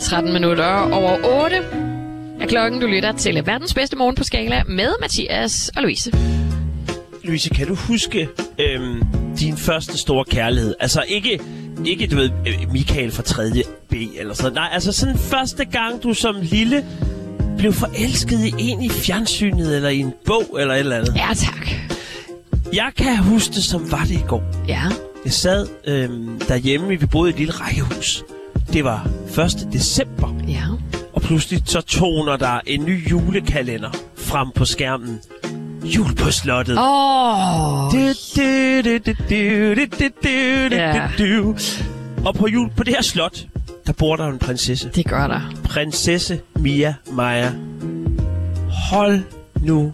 13 minutter over 8 er klokken. Du lytter til verdens bedste morgen på Skala med Mathias og Louise. Louise, kan du huske din første store kærlighed? Altså ikke du ved, Michael fra 3. B eller sådan. Nej, altså sådan første gang, du som lille blev forelsket i en i fjernsynet eller i en bog eller et eller andet. Ja, tak. Jeg kan huske det, som var det i går. Ja. Jeg sad derhjemme, vi boede i et lille rækkehus. Det var 1. december. Ja. Og pludselig så toner der en ny julekalender frem på skærmen. Jul på slottet. Og på det her slot, der bor der en prinsesse. Det gør der. Prinsesse Mia Maja. Hold nu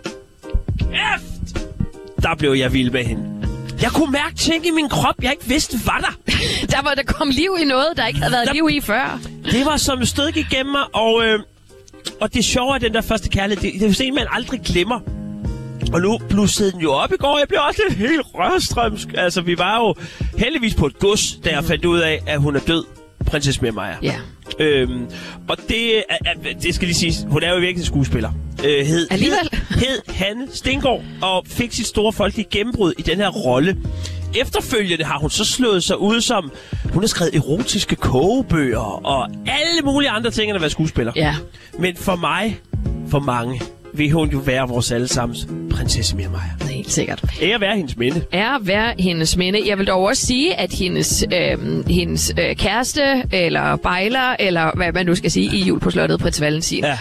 kæft! Der blev jeg vild med hende. Jeg kunne mærke ting i min krop, jeg ikke vidste, var der. Der kom liv i noget, der ikke havde været liv i før. Det var som stød igennem mig, og det sjove af den der første kærlighed, det er jo sådan, man aldrig glemmer. Og nu blussede den jo op i går. Jeg blev også lidt helt rørstrømsk. Altså, vi var jo heldigvis på et gods, da jeg fandt ud af, at hun er død. Prinsesse Mia Maja. Ja. Og det skal lige siges, hun er jo virkelig en skuespiller. Hed Hanne Stengård, og fik sit store folkelige gennembrud i den her rolle. Efterfølgende har hun så slået sig ud som... Hun har skrevet erotiske kogebøger og alle mulige andre ting, end at være skuespiller. Ja. Men for mange, vil hun jo være vores allesammens prinsesse Mia Maja. Helt sikkert. Ære være hendes minde. Ære være hendes minde. Jeg vil dog også sige, at hendes kæreste, eller bejler, eller hvad man nu skal sige, i Jul på slottet, Prins Valentin. Ja.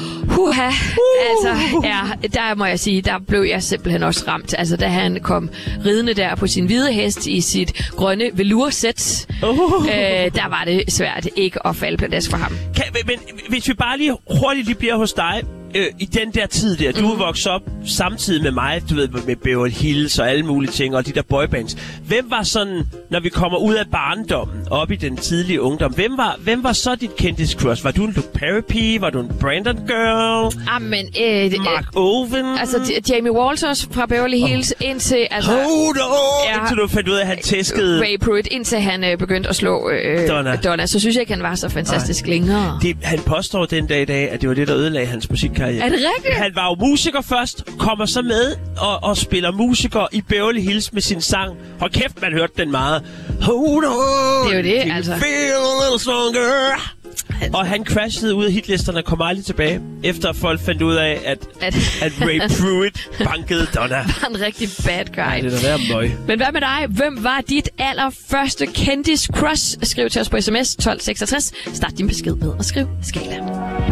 Altså, der må jeg sige, der blev jeg simpelthen også ramt. Altså, da han kom ridende der på sin hvide hest i sit grønne velursæt, der var det svært ikke at falde pladask for ham. Men hvis vi bare lige hurtigt bliver hos dig, i den der tid der, du er vokset op samtidig med mig, du ved, med Beverly Hills og alle mulige ting, og de der boybands. Hvem var sådan, når vi kommer ud af barndommen, op i den tidlige ungdom, hvem var så dit kendis-crush? Var du en Luke Perry-pige? Var du en Brandon girl? Mark Owen? Altså, Jamie Walters fra Beverly Hills, indtil... Altså, indtil du fandt ud af, at han tæskede... Ray Pruitt, indtil han begyndte at slå Donna. Så synes jeg ikke, han var så fantastisk længere. Han påstår den dag i dag, at det var det, der ødelagde hans musik. Er det rigtigt? Han var jo musiker først, kommer så med og spiller musiker i Beverly Hills med sin sang. Hold kæft, man hørte den meget. Hold on, det er jo det, altså. Feel a little stronger. Og han crashede ud af hitlisterne og kom aldrig tilbage, efter folk fandt ud af, at Ray Pruitt bankede Donna. Var en rigtig bad guy. Ja, det er da der møg. Men hvad med dig? Hvem var dit allerførste kendis-crush? Skriv til os på sms 1266. Start din besked med at skrive Skala.